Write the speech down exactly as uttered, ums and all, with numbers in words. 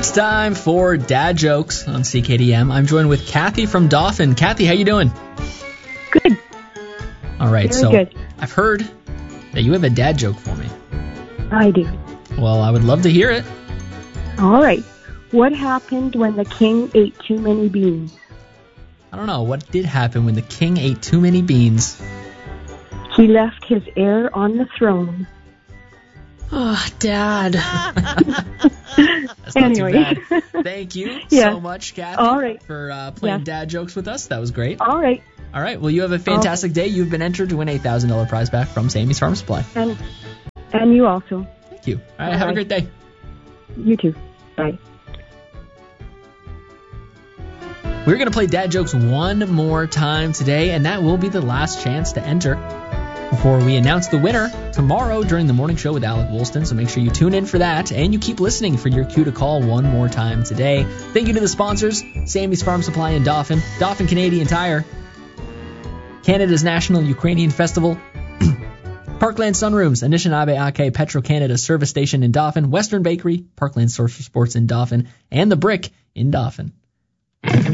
It's time for Dad Jokes on C K D M. I'm joined with Kathy from Dauphin. Kathy, how you doing? Good. All right, Very so good. I've heard that you have a dad joke for me. I do. Well, I would love to hear it. All right. What happened when the king ate too many beans? I don't know. What did happen when the king ate too many beans? He left his heir on the throne. Oh, Dad. That's not Anyway. too bad. Thank you Yeah. so much, Kathy, All right. for uh, playing Yes. dad jokes with us. That was great. All right. All right. Well, you have a fantastic day. You've been entered to win a one thousand dollars prize back from Sammy's Farm Supply. And and you also. Thank you. All right. Have a Bye. great day. You too. Bye. We're going to play dad jokes one more time today, and that will be the last chance to enter before we announce the winner tomorrow during the morning show with Alec Woolston. So make sure you tune in for that, and you keep listening for your cue to call one more time today. Thank you to the sponsors, Sammy's Farm Supply in Dauphin, Dauphin Canadian Tire, Canada's National Ukrainian Festival, Parkland Sunrooms, Anishinaabe Ake Petro-Canada Service Station in Dauphin, Western Bakery, Parkland Source for Sports in Dauphin, and The Brick in Dauphin.